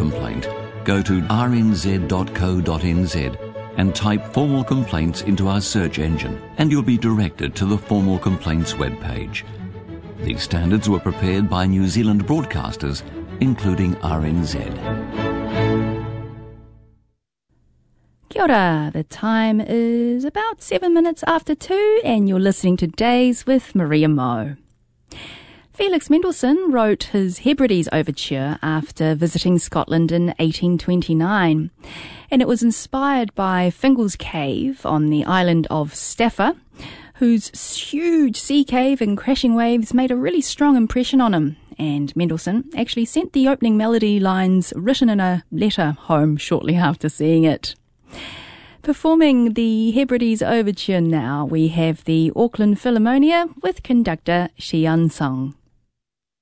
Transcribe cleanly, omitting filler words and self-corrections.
complaint, go to rnz.co.nz and type formal complaints into our search engine, and you'll be directed to the formal complaints webpage. These standards were prepared by New Zealand broadcasters, including RNZ. Kia ora, the time is about 7 minutes after 2 and you're listening to Days with Maria Moe. Felix Mendelssohn wrote his Hebrides Overture after visiting Scotland in 1829, and it was inspired by Fingal's Cave on the island of Staffa, whose huge sea cave and crashing waves made a really strong impression on him. And Mendelssohn actually sent the opening melody lines written in a letter home shortly after seeing it. Performing the Hebrides Overture now, we have the Auckland Philharmonia with conductor Xian Song.